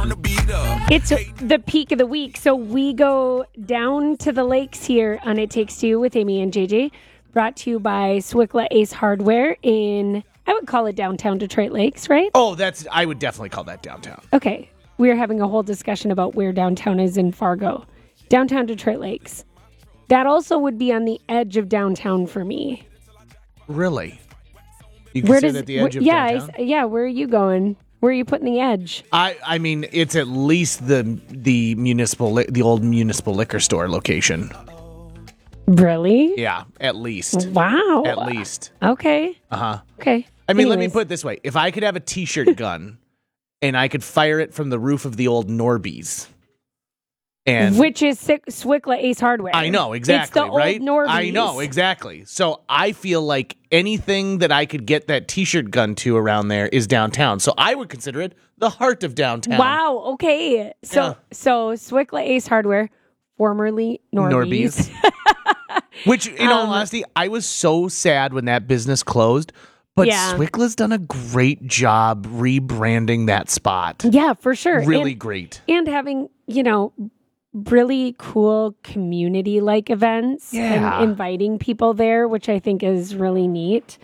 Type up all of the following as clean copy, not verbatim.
It's the peak of the week, so we go down to the lakes here on It Takes Two with Amy and JJ, brought to you by Swickla Ace Hardware in, I would call it downtown Detroit Lakes, right? Oh, I would definitely call that downtown. Okay, we're having a whole discussion about where downtown is in Fargo. Downtown Detroit Lakes. That also would be on the edge of downtown for me. Really? You consider that the edge of downtown? Where are you going? Where are you putting the edge? I mean, it's at least the old municipal liquor store location. Really? Yeah, at least. Wow. At least. Okay. Uh-huh. Okay. I mean, let me put it this way. If I could have a T-shirt gun and I could fire it from the roof of the old Norby's. Which is Swickla Ace Hardware. I know, exactly, it's the right? Old Norby's. I know, exactly. So I feel like anything that I could get that T-shirt gun to around there is downtown. So I would consider it the heart of downtown. Wow, okay. So Swickla Ace Hardware, formerly Norby's. Which, in all honesty, I was so sad when that business closed. But Swickla's done a great job rebranding that spot. Yeah, for sure. Really great. And having, really cool community-like events and inviting people there, which I think is really neat.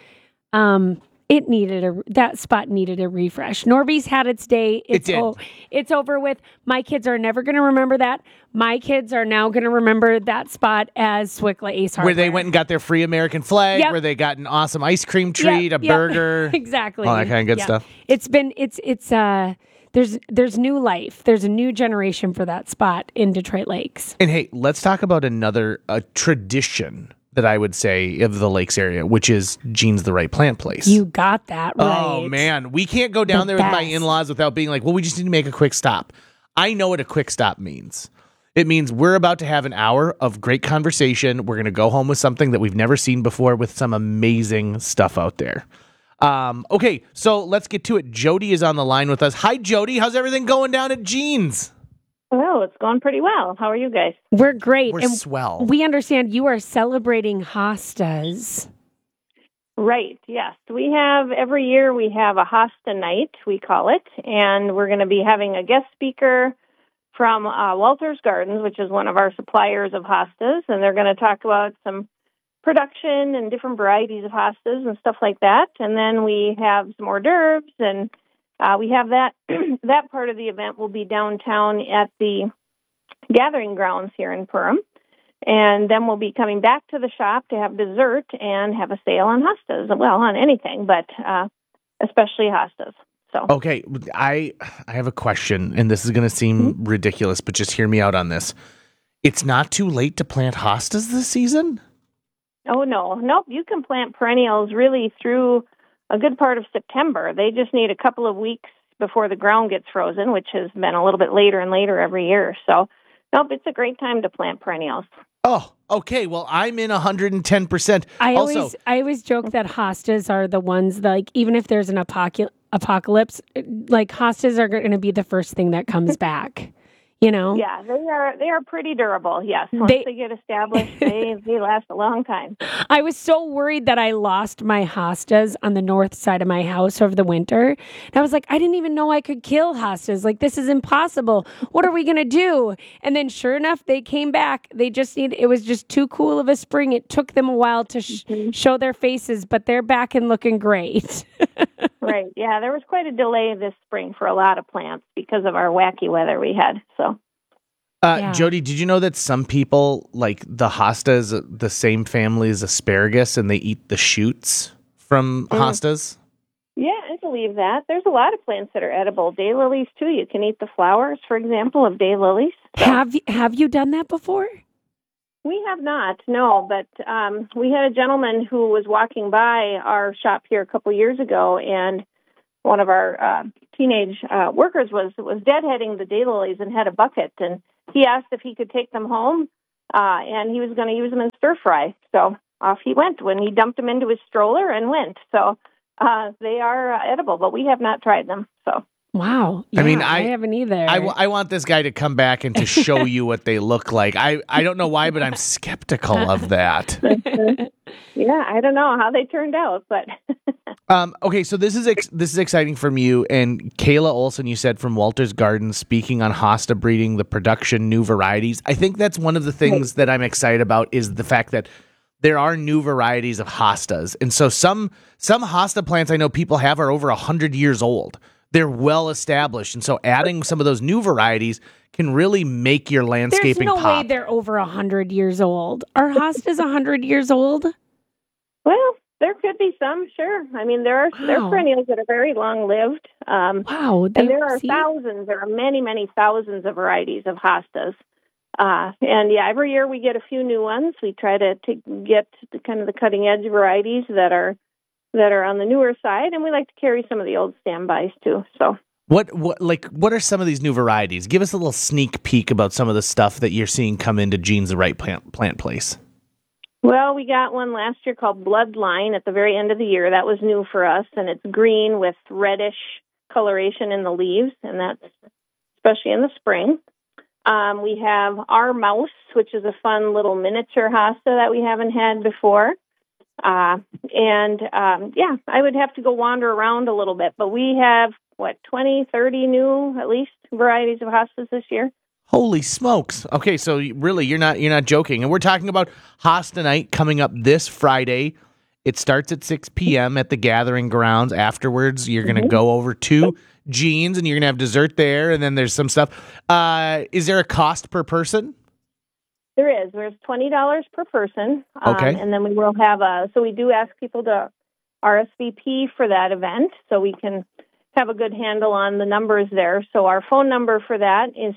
That spot needed a refresh. Norby's had its day. It did. It's over with. My kids are never going to remember that. My kids are now going to remember that spot as Swickla Ace Hardware. Where they went and got their free American flag, where they got an awesome ice cream treat, a burger. Exactly. All that kind of good stuff. There's new life. There's a new generation for that spot in Detroit Lakes. And hey, let's talk about another tradition that I would say of the Lakes area, which is Jean's the Right Plant Place. You got that right. Oh, man. We can't go down there with my in-laws without being like, well, we just need to make a quick stop. I know what a quick stop means. It means we're about to have an hour of great conversation. We're going to go home with something that we've never seen before with some amazing stuff out there. Okay, so let's get to it. Jody is on the line with us. Hi, Jody. How's everything going down at Jean's? Well, it's going pretty well. How are you guys? We're great. We're swell. We understand you are celebrating hostas. Right, yes. Every year we have a hosta night, we call it, and we're going to be having a guest speaker from Walter's Gardens, which is one of our suppliers of hostas, and they're going to talk about some production and different varieties of hostas and stuff like that. And then we have some hors d'oeuvres, and we have that that part of the event will be downtown at the gathering grounds here in Perham. And then we'll be coming back to the shop to have dessert and have a sale on hostas. Well, on anything, but especially hostas. So okay, I have a question, and this is going to seem ridiculous, but just hear me out on this. It's not too late to plant hostas this season? Oh, no. Nope, you can plant perennials really through a good part of September. They just need a couple of weeks before the ground gets frozen, which has been a little bit later and later every year. So, nope, it's a great time to plant perennials. Oh, okay. Well, I'm in 110%. I always joke that hostas are the ones that, like, even if there's an apocalypse, like hostas are going to be the first thing that comes back. Yeah, they are pretty durable. Yes, once they get established, they last a long time. I was so worried that I lost my hostas on the north side of my house over the winter. And I was like, I didn't even know I could kill hostas. Like, this is impossible. What are we gonna do? And then, sure enough, they came back. It was just too cool of a spring. It took them a while to show their faces, but they're back and looking great. Right. Yeah, there was quite a delay this spring for a lot of plants because of our wacky weather we had. So. Jody, did you know that some people like the hosta is the same family as asparagus and they eat the shoots from hostas? Yeah, I believe that. There's a lot of plants that are edible. Daylilies, too. You can eat the flowers, for example, of daylilies. So. Have you done that before? We have not, no, but we had a gentleman who was walking by our shop here a couple years ago, and one of our teenage workers was deadheading the daylilies and had a bucket, and he asked if he could take them home, and he was going to use them in stir fry. So off he went when he dumped them into his stroller and went. So they are edible, but we have not tried them. So Wow. Yeah, I mean, I haven't either. I want this guy to come back and to show you what they look like. I don't know why, but I'm skeptical of that. Yeah, I don't know how they turned out, but Okay, so this is exciting from you and Kayla Olson. You said from Walters Gardens, speaking on hosta breeding, the production, new varieties. I think that's one of the things that I'm excited about is the fact that there are new varieties of hostas, and so some hosta plants I know people have are over 100 years old. They're well established, and so adding some of those new varieties can really make your landscaping There's no pop. way they're over 100 years old. Are hostas 100 years old? well, there could be some, sure. I mean, there are perennials that are very long lived. Wow. And there are thousands. There are many, many thousands of varieties of hostas. And yeah, every year we get a few new ones. We try to get kind of the cutting edge varieties that are on the newer side, and we like to carry some of the old standbys too. So What are some of these new varieties? Give us a little sneak peek about some of the stuff that you're seeing come into Gene's the Right Plant Place. well, we got one last year called Bloodline at the very end of the year. That was new for us, and it's green with reddish coloration in the leaves, and that's especially in the spring. We have Our Mouse, which is a fun little miniature hosta that we haven't had before. Yeah, I would have to go wander around a little bit, but we have, 20, 30 new, at least, varieties of hostas this year. Holy smokes. Okay, so really you're not joking. And we're talking about Hosta Night coming up this Friday. It starts at 6 p.m. at the Gathering Grounds. Afterwards, you're going to go over to Gene's and you're going to have dessert there, and then there's some stuff. Is there a cost per person? There is. There's $20 per person. Okay. And then we will have so we do ask people to RSVP for that event so we can have a good handle on the numbers there. So our phone number for that is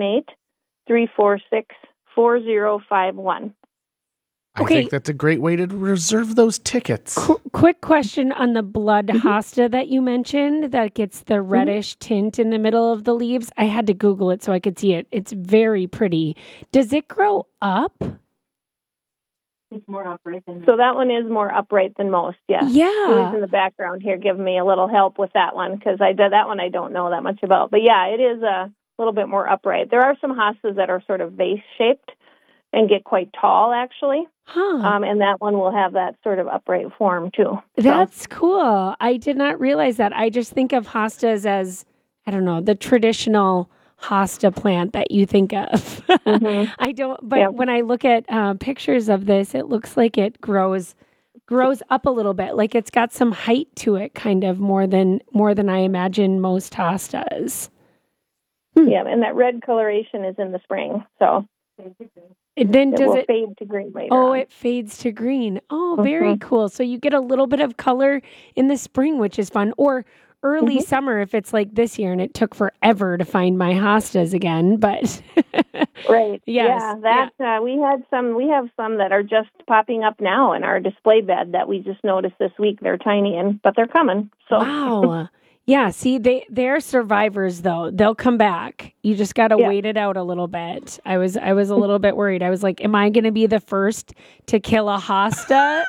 218-346-4051. I think that's a great way to reserve those tickets. Quick question on the blood hosta that you mentioned that gets the reddish tint in the middle of the leaves. I had to Google it so I could see it. It's very pretty. Does it grow up? It's more upright than so that one is more upright than most, yes. Yeah. Who's in the background here giving me a little help with that one because that one I don't know that much about. But yeah, it is a little bit more upright. There are some hostas that are sort of vase-shaped and get quite tall, actually. Huh. And that one will have that sort of upright form, too. That's cool. I did not realize that. I just think of hostas as, I don't know, the traditional hosta plant that you think of. I don't, but when I look at pictures of this, it looks like it grows up a little bit. Like it's got some height to it, kind of more than I imagine most hostas. Yeah, and that red coloration is in the spring, so then does it fade to green later? Oh, on. It fades to green. Oh, very cool. So you get a little bit of color in the spring, which is fun, or early summer if it's like this year and it took forever to find my hostas again, but right. Yes. Yeah, we have some that are just popping up now in our display bed that we just noticed this week. They're tiny but they're coming. So wow. Yeah, see, they're survivors though. They'll come back. You just got to wait it out a little bit. I was a little bit worried. I was like, am I going to be the first to kill a hosta?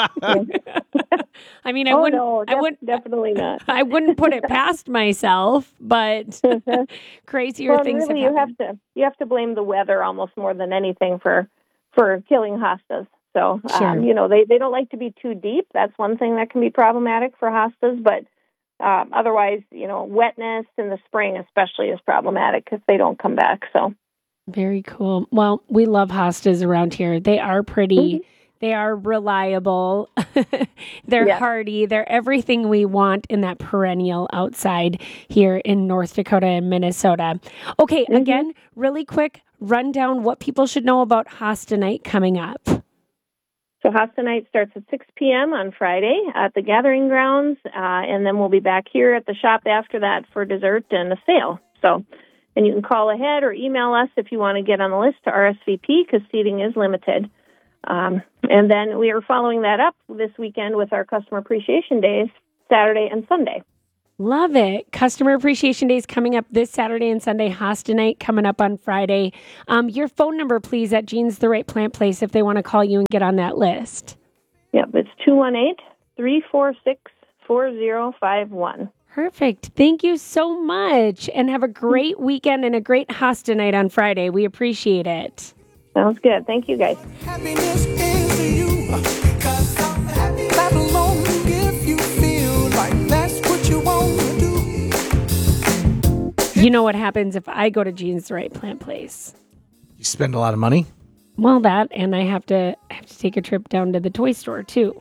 I mean, I wouldn't definitely not. I wouldn't put it past myself, but crazier things really, have happened. you have to blame the weather almost more than anything for killing hostas. So, sure. They don't like to be too deep. That's one thing that can be problematic for hostas, but otherwise, wetness in the spring especially is problematic because they don't come back. So very cool. Well, we love hostas around here. They are pretty. They are reliable. They're hardy. They're everything we want in that perennial outside here in North Dakota and Minnesota. Okay, again, really quick rundown what people should know about Hosta Night coming up. So Hosta Night starts at 6 p.m. on Friday at the Gathering Grounds, and then we'll be back here at the shop after that for dessert and a sale. So, and you can call ahead or email us if you want to get on the list to RSVP because seating is limited. And then we are following that up this weekend with our Customer Appreciation Days, Saturday and Sunday. Love it. Customer Appreciation Days coming up this Saturday and Sunday. Hosta Night coming up on Friday. Your phone number, please, at Gene's the Right Plant Place if they want to call you and get on that list. Yep, it's 218-346-4051. Perfect. Thank you so much. And have a great weekend and a great Hosta night on Friday. We appreciate it. Sounds good. Thank you, guys. Happiness is you, 'cause I'm happy. Clap along if you feel like that's what you want to do. You know what happens if I go to Jean's the Right Plant Place? You spend a lot of money? Well, that, and I have to take a trip down to the toy store, too.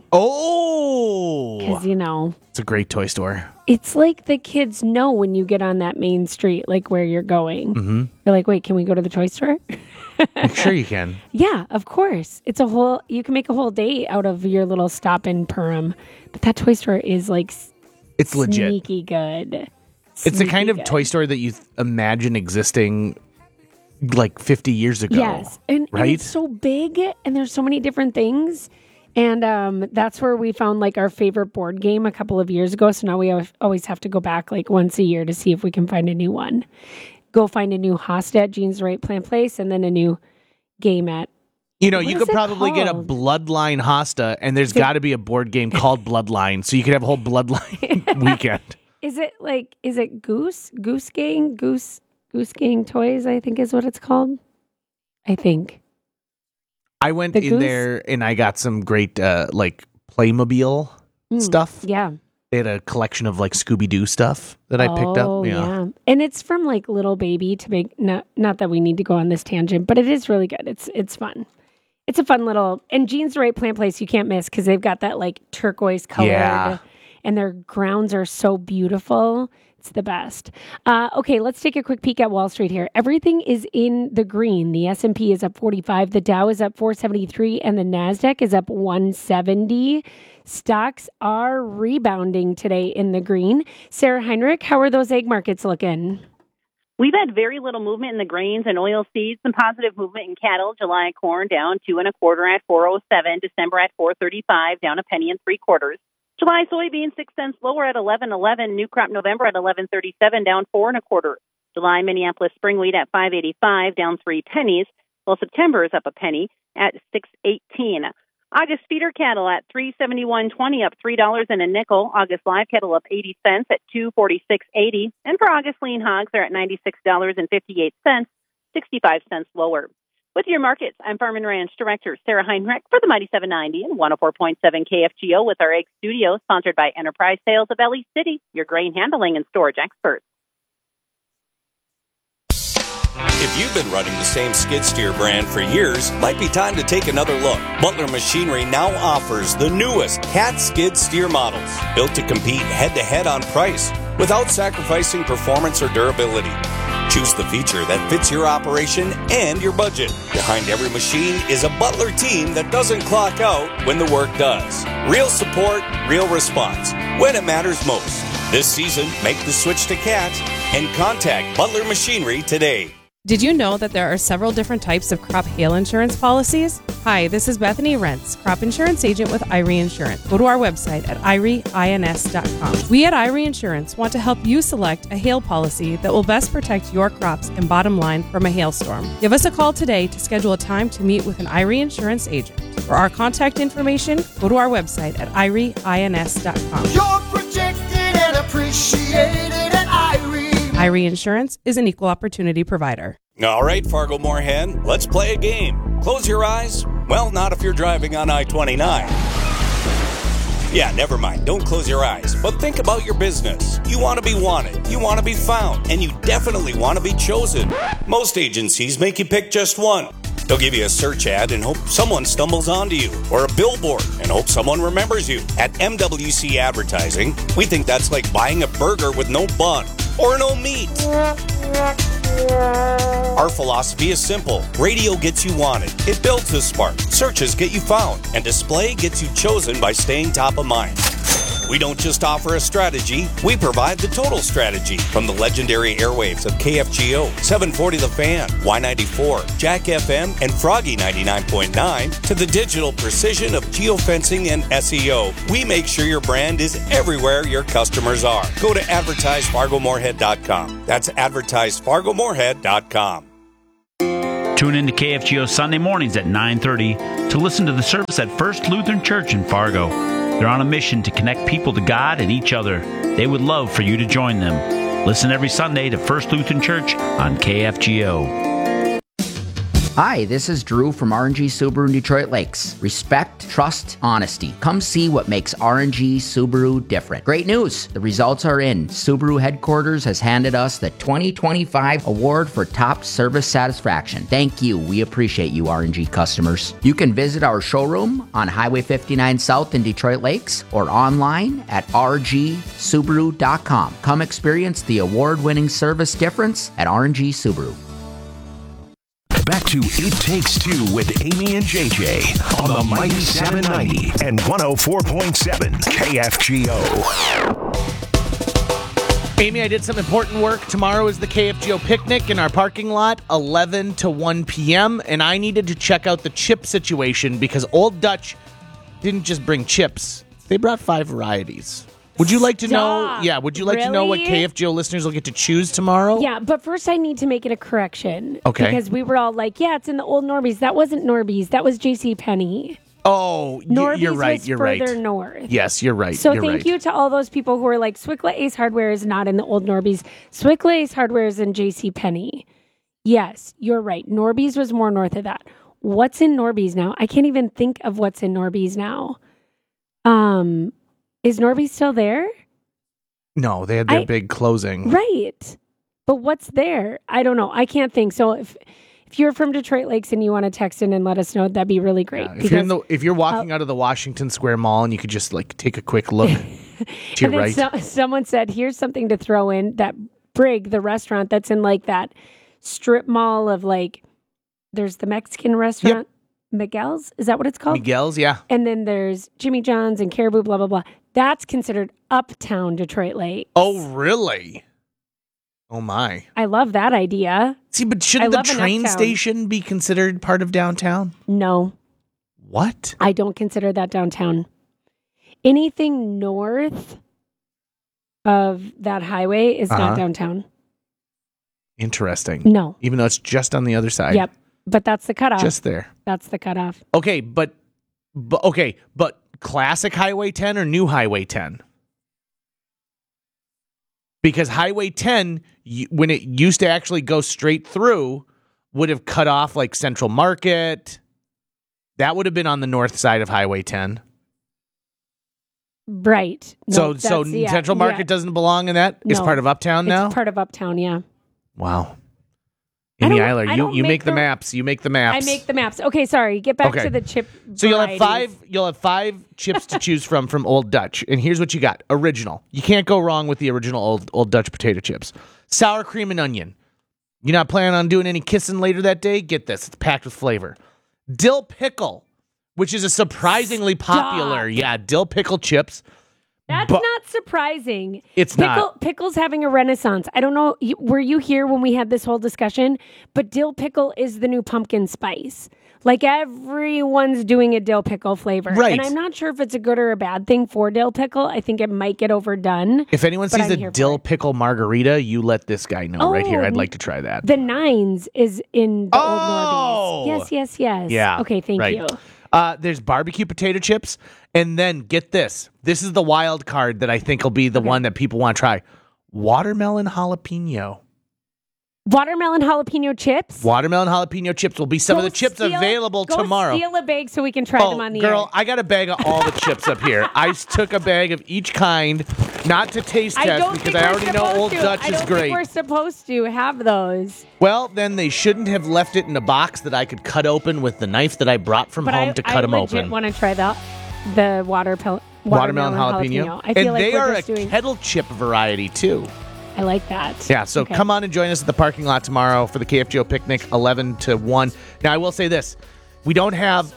Oh! Because, you know, It's a great toy store. it's like the kids know when you get on that main street, like where you're going. Mm-hmm. They're like, wait, can we go to the toy store? I'm sure you can. Yeah, of course. It's a whole, you can make a whole day out of your little stop in Perham. But that toy store is like It's legit. sneaky good. It's the kind of Sneaky toy store that you imagine existing like 50 years ago. Yes. And right? it's so big and there's so many different things. And that's where we found like our favorite board game a couple of years ago. So now we always have to go back like once a year to see if we can find a new one. Go find a new Hosta at Jean's Right Plant Place and then a new game at. You know, What you is could it probably get a called? Bloodline Hosta, and there's got to be a board game called Bloodline, so you could have a whole Bloodline weekend. Is it Goose Gang Toys, I think is what it's called. I think. I went The in Goose? there and I got some great like Playmobil stuff. Yeah. They had a collection of like Scooby-Doo stuff that I picked up. Oh, yeah. And it's from like Little Baby to make, not that we need to go on this tangent, but it is really good. It's fun. It's a fun little, and Jean's the Right Plant Place you can't miss because they've got that like turquoise colored, Yeah. and their grounds are so beautiful. It's the best. Okay, let's take a quick peek at Wall Street here. Everything is in the green. The S&P is up 45, the Dow is up 473, and the NASDAQ is up 170. Stocks are rebounding today in the green. Sarah Heinrich, how are those egg markets looking? We've had very little movement in the grains and oil seeds, some positive movement in cattle. July corn down 2 1/4 at 407. December at 435, down 1 3/4. July soybeans 6 cents lower at 11.11. New crop November at 11.37, down 4 1/4. July Minneapolis spring wheat at 5.85, down 3 pennies. Well, September is up a penny at 6.18. August feeder cattle at 371.20, up $3 and a nickel. August live cattle up 80 cents at 246.80. And for August lean hogs, they're at $96.58, 65 cents lower. With your markets, I'm Farm and Ranch Director Sarah Heinrich for the Mighty 790 and 104.7 KFGO with our Egg Studio, sponsored by Enterprise Sales of LE City, your grain handling and storage experts. If you've been running the same skid steer brand for years, might be time to take another look. Butler Machinery now offers the newest Cat skid steer models, built to compete head-to-head on price without sacrificing performance or durability. Choose the feature that fits your operation and your budget. Behind every machine is a Butler team that doesn't clock out when the work does. Real support, real response, when it matters most. This season, make the switch to Cat and contact Butler Machinery today. Did you know that there are several different types of crop hail insurance policies? Hi, this is Bethany Rentz, crop insurance agent with Irie Insurance. Go to our website at irieins.com. We at Irie Insurance want to help you select a hail policy that will best protect your crops and bottom line from a hailstorm. Give us a call today to schedule a time to meet with an Irie Insurance agent. For our contact information, go to our website at irieins.com. You're protected and appreciated at Irie. Irie Insurance is an equal opportunity provider. All right, Fargo Moorhead, let's play a game. Close your eyes. Well, not if you're driving on I-29. Yeah, never mind. Don't close your eyes. But think about your business. You want to be wanted. You want to be found. And you definitely want to be chosen. Most agencies make you pick just one. They'll give you a search ad and hope someone stumbles onto you, or a billboard and hope someone remembers you. At MWC Advertising, we think that's like buying a burger with no bun or no meat. Our philosophy is simple. Radio gets you wanted. It builds the spark. Searches get you found. And display gets you chosen by staying top of mind. We don't just offer a strategy, we provide the total strategy. From the legendary airwaves of KFGO, 740 The Fan, Y94, Jack FM, and Froggy 99.9, to the digital precision of geofencing and SEO. We make sure your brand is everywhere your customers are. Go to advertisefargomoorhead.com. That's advertisefargomoorhead.com. Tune in to KFGO Sunday mornings at 9:30 to listen to the service at First Lutheran Church in Fargo. They're on a mission to connect people to God and each other. They would love for you to join them. Listen every Sunday to First Lutheran Church on KFGO. Hi, this is Drew from R&G Subaru in Detroit Lakes. Respect, trust, honesty. Come see what makes R&G Subaru different. Great news! The results are in. Subaru headquarters has handed us the 2025 award for top service satisfaction. Thank you. We appreciate you, R&G customers. You can visit our showroom on Highway 59 South in Detroit Lakes or online at rgsubaru.com. Come experience the award-winning service difference at R&G Subaru. Back to It Takes Two with Amy and JJ on the Mighty 790 and 104.7 KFGO. Amy, I did some important work. Tomorrow is the KFGO picnic in our parking lot, 11 to 1 p.m., and I needed to check out the chip situation because Old Dutch didn't just bring chips. They brought 5 varieties. Would you like to know? Yeah, would you like to know what KFGO listeners will get to choose tomorrow? Yeah, but first I need to make it a correction. Okay. Because we were all like, yeah, it's in the old Norby's. That wasn't Norby's. That was JCPenney. Oh, Norby's you're right. was You're further right. north. Yes, you're right. So you're thank right. you to all those people who are like, Swickla Ace Hardware is not in the old Norby's. Swickla Ace Hardware is in JCPenney. Yes, you're right. Norby's was more north of that. What's in Norby's now? I can't even think of what's in Norby's now. Is Norby's still there? No, they had their big closing. Right. But what's there? I don't know. I can't think. So if you're from Detroit Lakes and you want to text in and let us know, that'd be really great. Yeah, if you're walking out of the Washington Square Mall and you could just like take a quick look to your right. Someone said, here's something to throw in. That Brig, the restaurant that's in like that strip mall of like, there's the Mexican restaurant, Miguel's. Is that what it's called? Miguel's, yeah. And then there's Jimmy John's and Caribou, blah, blah, blah. That's considered uptown Detroit Lakes. Oh, really? Oh, my. I love that idea. See, but shouldn't the train station be considered part of downtown? No. What? I don't consider that downtown. Anything north of that highway is not downtown. Interesting. No. Even though it's just on the other side. Yep. But that's the cutoff. Just there. That's the cutoff. Okay, but classic Highway 10 or new Highway 10? Because Highway 10, when it used to actually go straight through, would have cut off like Central Market. That would have been on the north side of Highway 10. Right. No, so Central Market doesn't belong in that? It's part of Uptown now? It's part of Uptown, yeah. Wow. Amy Eiler, you make the maps. You make the maps. I make the maps. Okay, sorry. Get back to the chip. So you'll have 5 chips to choose from Old Dutch. And here's what you got. Original. You can't go wrong with the original Old Dutch potato chips. Sour cream and onion. You're not planning on doing any kissing later that day? Get this. It's packed with flavor. Dill pickle, which is a surprisingly popular, dill pickle chips. That's not surprising. It's not. Pickle's having a renaissance. I don't know, were you here when we had this whole discussion? But dill pickle is the new pumpkin spice. Like everyone's doing a dill pickle flavor. Right. And I'm not sure if it's a good or a bad thing for dill pickle. I think it might get overdone. If anyone sees a dill pickle margarita, you let this guy know right here. I'd like to try that. The Nines is in the old Norby's. Yes. Yeah. Okay, thank you. There's barbecue potato chips. And then get this. This is the wild card that I think will be the one that people want to try. Watermelon jalapeno. Watermelon jalapeno chips? Watermelon jalapeno chips will be some of the chips available tomorrow. Go steal a bag so we can try them on the air. I got a bag of all the chips up here. I took a bag of each kind, not to taste test because I already know Old Dutch is great. I don't think we're supposed to have those. Well, then they shouldn't have left it in a box that I could cut open with the knife that I brought from home to cut them open. I legit want to try the watermelon jalapeno. I feel and like they are doing kettle chip variety too. I like that. Yeah, so come on and join us at the parking lot tomorrow for the KFGO picnic, 11 to 1. Now, I will say this. We don't have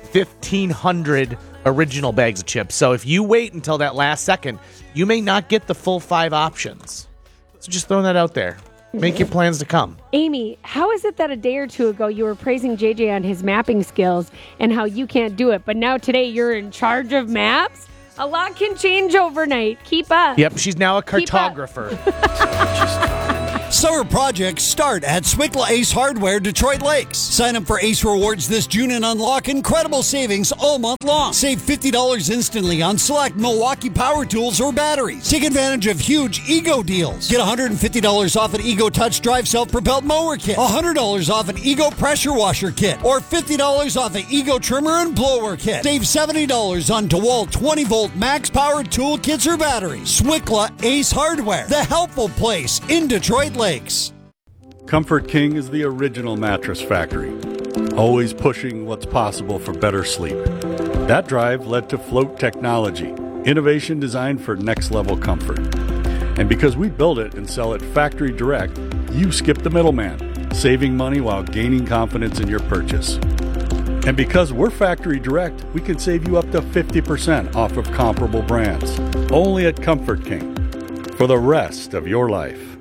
1,500 original bags of chips, so if you wait until that last second, you may not get the full 5 options. So just throwing that out there. Make your plans to come. Amy, how is it that a day or two ago you were praising JJ on his mapping skills and how you can't do it, but now today you're in charge of maps? A lot can change overnight. Keep up. Yep, she's now a cartographer. Summer projects start at Swickla Ace Hardware, Detroit Lakes. Sign up for Ace Rewards this June and unlock incredible savings all month long. Save $50 instantly on select Milwaukee power tools or batteries. Take advantage of huge Ego deals. Get $150 off an Ego Touch Drive self-propelled mower kit, $100 off an Ego pressure washer kit, or $50 off an Ego trimmer and blower kit. Save $70 on DeWalt 20-volt max powered tool kits or batteries. Swickla Ace Hardware, the helpful place in Detroit Lakes. Comfort King is the original mattress factory, always pushing what's possible for better sleep. That drive led to Float Technology, innovation designed for next-level comfort. And because we build it and sell it factory direct, you skip the middleman, saving money while gaining confidence in your purchase. And because we're factory direct, we can save you up to 50% off of comparable brands. Only at Comfort King. For the rest of your life.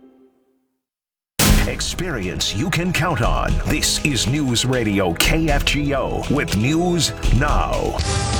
Experience you can count on. This is News Radio KFGO with News Now.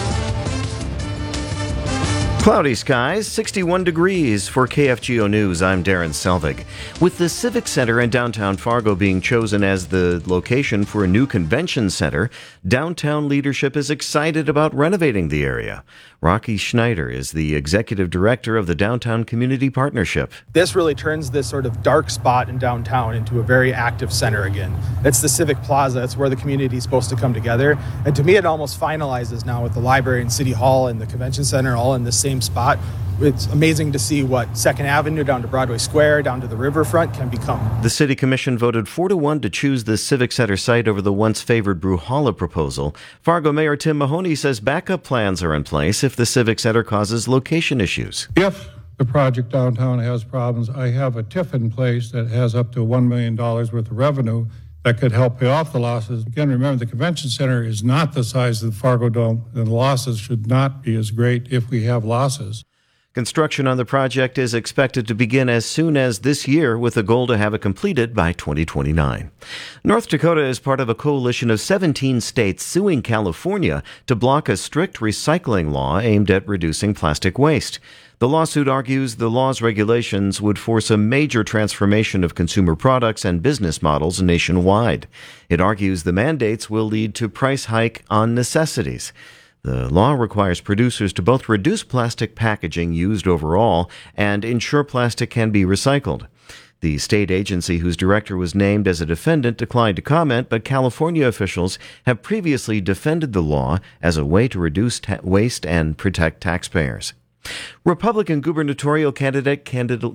Cloudy skies, 61 degrees. For KFGO News, I'm Darren Selvig. With the Civic Center in downtown Fargo being chosen as the location for a new convention center, downtown leadership is excited about renovating the area. Rocky Schneider is the executive director of the Downtown Community Partnership. This really turns this sort of dark spot in downtown into a very active center again. It's the Civic Plaza. It's where the community is supposed to come together. And to me, it almost finalizes now with the library and City Hall and the convention center all in the same spot. It's amazing to see what 2nd Avenue down to Broadway Square, down to the riverfront can become. The City Commission voted 4-1 to choose the Civic Center site over the once favored Bruhala proposal. Fargo Mayor Tim Mahoney says backup plans are in place if the Civic Center causes location issues. If the project downtown has problems, I have a TIF in place that has up to $1 million worth of revenue that could help pay off the losses. Again, remember, the convention center is not the size of the Fargo Dome, and the losses should not be as great if we have losses. Construction on the project is expected to begin as soon as this year, with a goal to have it completed by 2029. North Dakota is part of a coalition of 17 states suing California to block a strict recycling law aimed at reducing plastic waste. The lawsuit argues the law's regulations would force a major transformation of consumer products and business models nationwide. It argues the mandates will lead to price hike on necessities. The law requires producers to both reduce plastic packaging used overall and ensure plastic can be recycled. The state agency whose director was named as a defendant declined to comment, but California officials have previously defended the law as a way to reduce waste and protect taxpayers. Republican gubernatorial candidate Kendall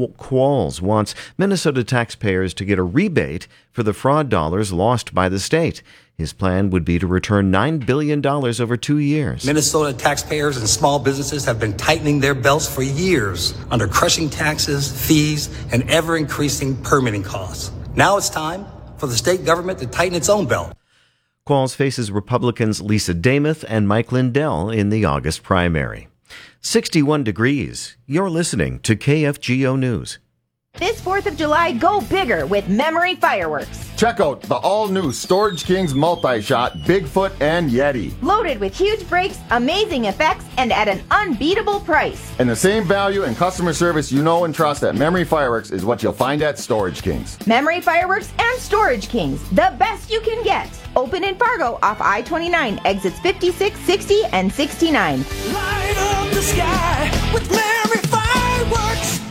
Qualls wants Minnesota taxpayers to get a rebate for the fraud dollars lost by the state. His plan would be to return $9 billion over 2 years. Minnesota taxpayers and small businesses have been tightening their belts for years under crushing taxes, fees, and ever-increasing permitting costs. Now it's time for the state government to tighten its own belt. Qualls faces Republicans Lisa Damuth and Mike Lindell in the August primary. 61 degrees. You're listening to KFGO News. This 4th of July, go bigger with Memory Fireworks. Check out the all-new Storage Kings multi-shot Bigfoot and Yeti. Loaded with huge brakes, amazing effects, and at an unbeatable price. And the same value and customer service you know and trust at Memory Fireworks is what you'll find at Storage Kings. Memory Fireworks and Storage Kings, the best you can get. Open in Fargo off I-29, exits 56, 60, and 69. Light up the sky with Memory Fireworks.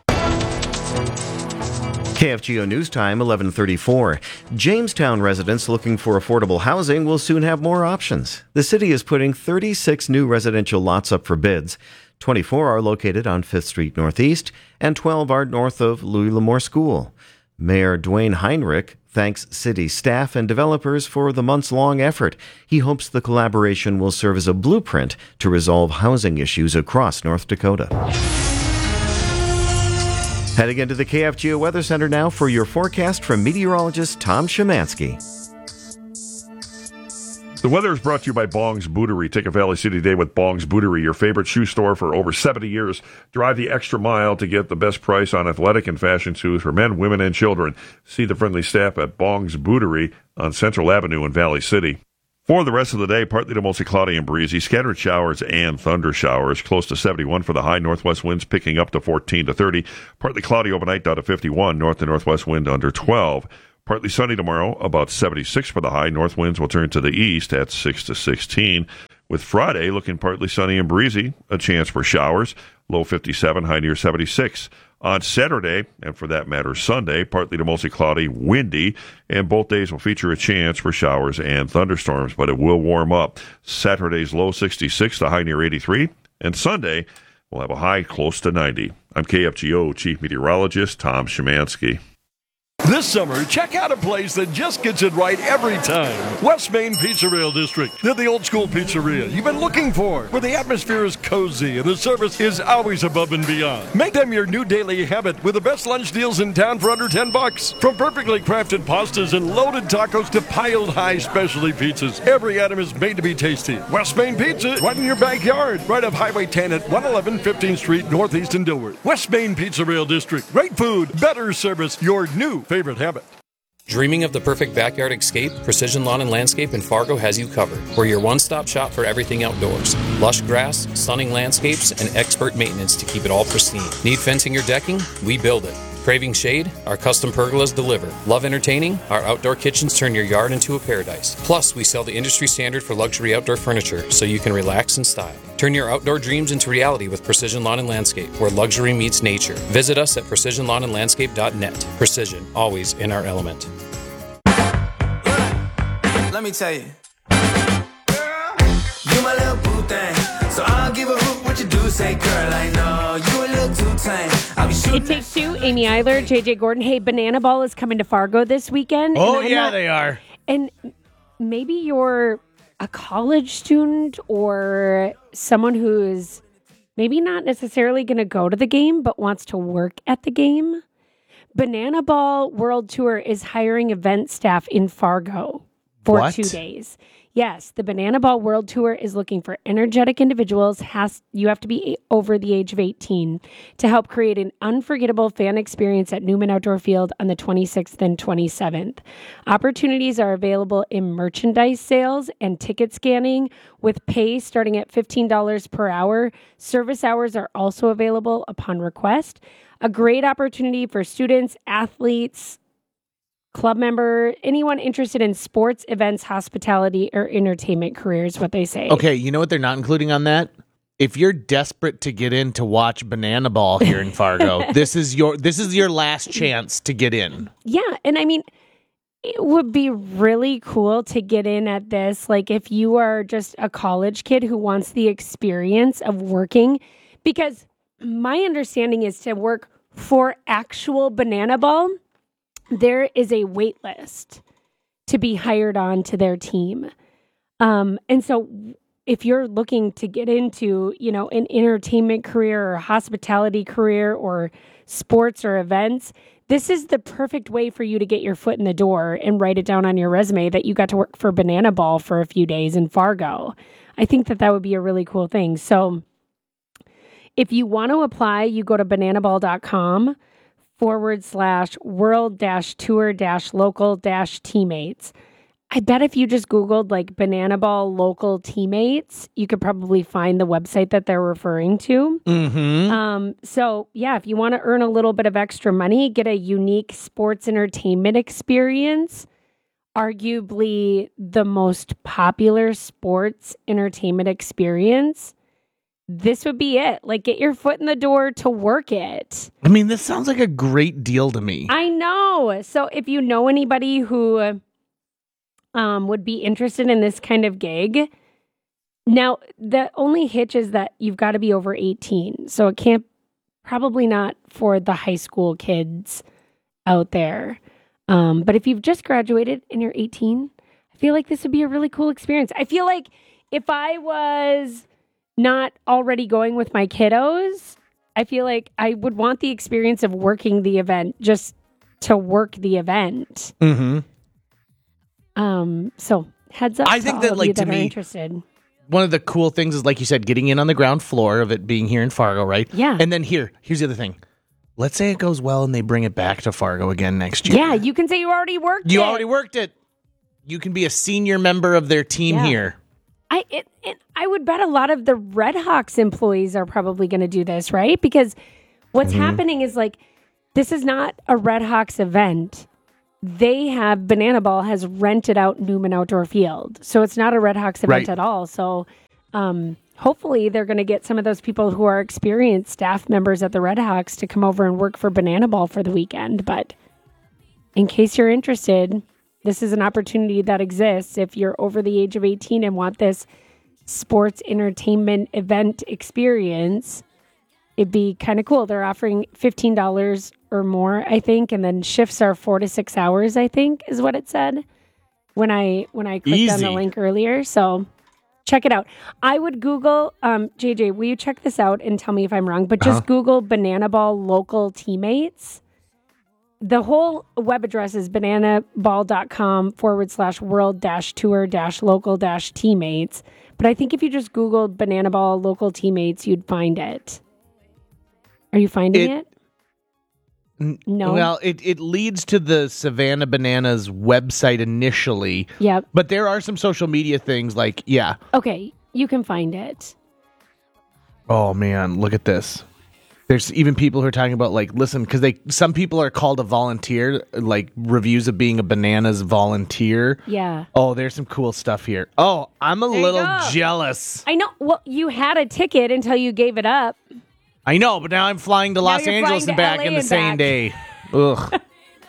KFGO News Time, 11:34. Jamestown residents looking for affordable housing will soon have more options. The city is putting 36 new residential lots up for bids. 24 are located on 5th Street Northeast, and 12 are north of Louis L'Amour School. Mayor Dwayne Heinrich thanks city staff and developers for the months-long effort. He hopes the collaboration will serve as a blueprint to resolve housing issues across North Dakota. Heading into the KFGO Weather Center now for your forecast from meteorologist Tom Szymanski. The weather is brought to you by Bong's Bootery. Take a Valley City day with Bong's Bootery, your favorite shoe store for over 70 years. Drive the extra mile to get the best price on athletic and fashion shoes for men, women, and children. See the friendly staff at Bong's Bootery on Central Avenue in Valley City. For the rest of the day, partly to mostly cloudy and breezy, scattered showers and thunder showers, close to 71 for the high, northwest winds picking up to 14 to 30, partly cloudy overnight down to 51, north to northwest wind under 12. Partly sunny tomorrow, about 76 for the high, north winds will turn to the east at 6 to 16. With Friday looking partly sunny and breezy, a chance for showers, low 57, high near 76. On Saturday, and for that matter Sunday, partly to mostly cloudy, windy, and both days will feature a chance for showers and thunderstorms, but it will warm up. Saturday's low 66, the high near 83, and Sunday will have a high close to 90. I'm KFGO Chief Meteorologist Tom Szymanski. This summer, check out a place that just gets it right every time. West Main Pizzeria District. They're the old school pizzeria you've been looking for, where the atmosphere is cozy and the service is always above and beyond. Make them your new daily habit with the best lunch deals in town for under $10. From perfectly crafted pastas and loaded tacos to piled high specialty pizzas, every item is made to be tasty. West Main Pizza, right in your backyard, right off Highway 10 at 111 15th Street, Northeast in Dilworth. West Main Pizzeria District. Great food, better service, your new favorite habit. Dreaming of the perfect backyard escape? Precision Lawn and Landscape in Fargo has you covered. We're your one-stop shop for everything outdoors. Lush grass, stunning landscapes, and expert maintenance to keep it all pristine. Need fencing or decking? We build it. Craving shade? Our custom pergolas deliver. Love entertaining? Our outdoor kitchens turn your yard into a paradise. Plus, we sell the industry standard for luxury outdoor furniture, so you can relax in style. Turn your outdoor dreams into reality with Precision Lawn and Landscape, where luxury meets nature. Visit us at precisionlawnandlandscape.net. Precision, always in our element. Let me tell you. Girl, you my little boo thing, so I'll give a hoot what you do. Say, girl, I know you a little too tame. I'll be shooting. It Takes Two, Amy Eiler, JJ Gordon. Hey, Banana Ball is coming to Fargo this weekend. Oh, yeah, they are. And maybe you're a college student or someone who's maybe not necessarily going to go to the game but wants to work at the game. Banana Ball World Tour is hiring event staff in Fargo for 2 days. Yes, the Banana Ball World Tour is looking for energetic individuals. You have to be over the age of 18 to help create an unforgettable fan experience at Newman Outdoor Field on the 26th and 27th. Opportunities are available in merchandise sales and ticket scanning with pay starting at $15 per hour. Service hours are also available upon request. A great opportunity for students, athletes, club member, anyone interested in sports, events, hospitality, or entertainment careers, what they say. Okay, you know what they're not including on that? If you're desperate to get in to watch Banana Ball here in Fargo, this is your last chance to get in. Yeah, and I mean, it would be really cool to get in at this. Like if you are just a college kid who wants the experience of working, because my understanding is to work for actual Banana Ball, there is a wait list to be hired on to their team. And so if you're looking to get into, an entertainment career or hospitality career or sports or events, this is the perfect way for you to get your foot in the door and write it down on your resume that you got to work for Banana Ball for a few days in Fargo. I think that would be a really cool thing. So if you want to apply, you go to bananaball.com/world-tour-local-teammates. I bet if you just Googled like Banana Ball local teammates, you could probably find the website that they're referring to. Mm-hmm. So yeah, if you want to earn a little bit of extra money, get a unique sports entertainment experience, arguably the most popular sports entertainment experience, this would be it. Like, get your foot in the door to work it. I mean, this sounds like a great deal to me. I know. So if you know anybody who would be interested in this kind of gig, now the only hitch is that you've got to be over 18. So it probably not for the high school kids out there. But if you've just graduated and you're 18, I feel like this would be a really cool experience. I feel like if I was not already going with my kiddos, I feel like I would want the experience of working the event just to work the event. Mm-hmm. So heads up. I think that, like, to me, interested. One of the cool things is, like you said, getting in on the ground floor of it being here in Fargo, right? Yeah. And then here's the other thing. Let's say it goes well and they bring it back to Fargo again next year. Yeah, you can say you already worked it. You already worked it. You can be a senior member of their team here. I would bet a lot of the Red Hawks employees are probably going to do this, right? Because what's happening is like, this is not a Red Hawks event. Banana Ball has rented out Newman Outdoor Field. So it's not a Red Hawks event at all. So hopefully they're going to get some of those people who are experienced staff members at the Red Hawks to come over and work for Banana Ball for the weekend. But in case you're interested, this is an opportunity that exists if you're over the age of 18 and want this sports entertainment event experience. It'd be kind of cool. They're offering $15 or more, I think, and then shifts are 4 to 6 hours, I think, is what it said when I clicked on the link earlier. So check it out. I would Google, JJ, will you check this out and tell me if I'm wrong? But just Google Banana Ball local teammates. The whole web address is bananaball.com/world-tour-local-teammates. But I think if you just Googled Banana Ball local teammates, you'd find it. Are you finding it? No. Well, it leads to the Savannah Bananas website initially. Yep. But there are some social media things like, Okay, you can find it. Oh, man, look at this. There's even people who are talking about, like, listen, because some people are called a volunteer, like reviews of being a Bananas volunteer. Yeah. Oh, there's some cool stuff here. Oh, I'm a little jealous. I know. Well, you had a ticket until you gave it up. I know, but now I'm flying to Los Angeles and back in the same day. Ugh.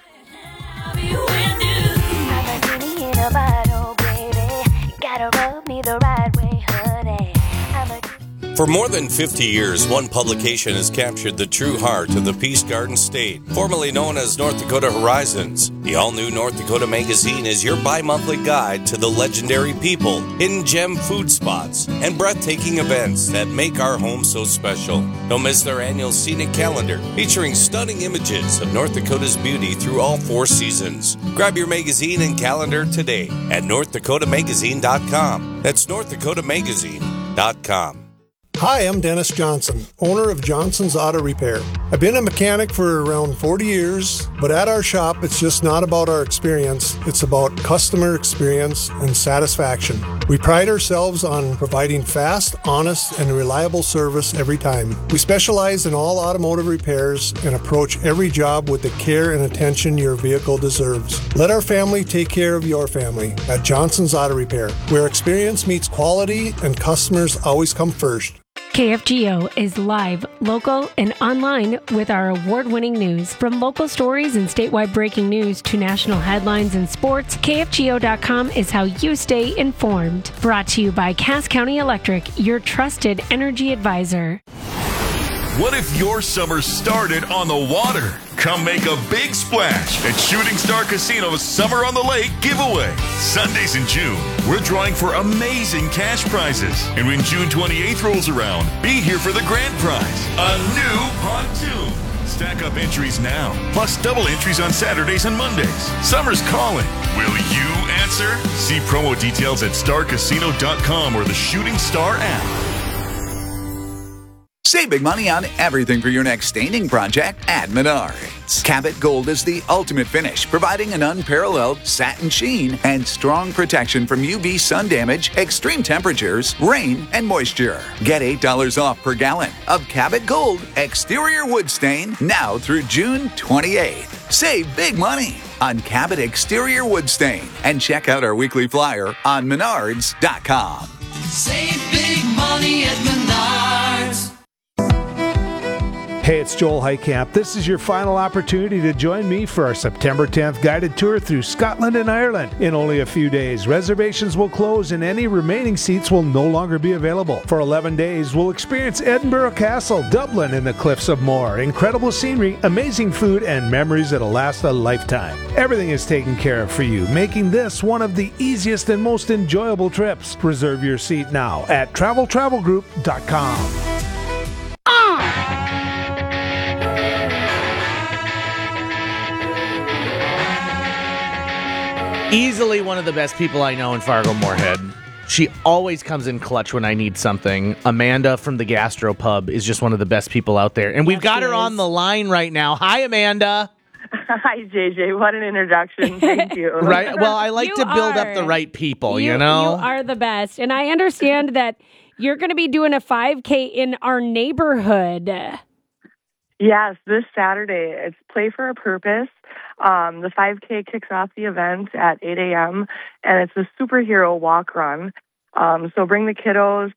For more than 50 years, one publication has captured the true heart of the Peace Garden State, formerly known as North Dakota Horizons. The all-new North Dakota Magazine is your bi-monthly guide to the legendary people, hidden gem food spots, and breathtaking events that make our home so special. Don't miss their annual scenic calendar, featuring stunning images of North Dakota's beauty through all 4 seasons. Grab your magazine and calendar today at NorthDakotaMagazine.com. That's NorthDakotaMagazine.com. Hi, I'm Dennis Johnson, owner of Johnson's Auto Repair. I've been a mechanic for around 40 years, but at our shop, it's just not about our experience. It's about customer experience and satisfaction. We pride ourselves on providing fast, honest, and reliable service every time. We specialize in all automotive repairs and approach every job with the care and attention your vehicle deserves. Let our family take care of your family at Johnson's Auto Repair, where experience meets quality and customers always come first. KFGO is live, local, and online with our award-winning news. From local stories and statewide breaking news to national headlines and sports, KFGO.com is how you stay informed. Brought to you by Cass County Electric, your trusted energy advisor. What if your summer started on the water? Come make a big splash at Shooting Star Casino's Summer on the Lake giveaway. Sundays in June, we're drawing for amazing cash prizes. And when June 28th rolls around, be here for the grand prize, a new pontoon. Stack up entries now, plus double entries on Saturdays and Mondays. Summer's calling. Will you answer? See promo details at starcasino.com or the Shooting Star app. Save big money on everything for your next staining project at Menards. Cabot Gold is the ultimate finish, providing an unparalleled satin sheen and strong protection from UV sun damage, extreme temperatures, rain, and moisture. Get $8 off per gallon of Cabot Gold exterior wood stain now through June 28th. Save big money on Cabot exterior wood stain and check out our weekly flyer on Menards.com. Save big money at Menards. Hey, it's Joel Heitkamp. This is your final opportunity to join me for our September 10th guided tour through Scotland and Ireland. In only a few days, reservations will close and any remaining seats will no longer be available. For 11 days, we'll experience Edinburgh Castle, Dublin, and the Cliffs of Moher. Incredible scenery, amazing food, and memories that'll last a lifetime. Everything is taken care of for you, making this one of the easiest and most enjoyable trips. Reserve your seat now at travelgroup.com. Easily one of the best people I know in Fargo-Moorhead. She always comes in clutch when I need something. Amanda from the Gastro Pub is just one of the best people out there. And we've got her on the line right now. Hi, Amanda. Hi, JJ. What an introduction. Thank you. Right. Well, I like You to build up are. the right people, you know? You are the best. And I understand that you're going to be doing a 5K in our neighborhood. Yes, this Saturday. It's Play for a Purpose. The 5K kicks off the event at 8 a.m., and it's a superhero walk run. So bring the kiddos,